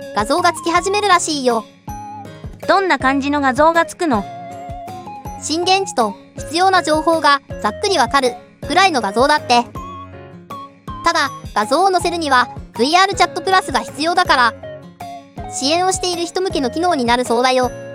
画像がつき始めるらしいよ。 どんな感じの画像がつくの？ 震源地と必要な情報がざっくりわかるくらいの画像だって。ただ、画像を載せるには VR チャットプラスが必要だから、支援をしている人向けの機能になるそうだよ。